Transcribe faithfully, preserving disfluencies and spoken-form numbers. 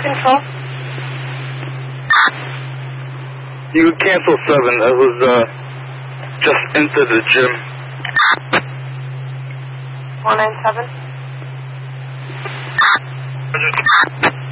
Control. You can cancel seven. I was uh, just into the gym. one nine seven.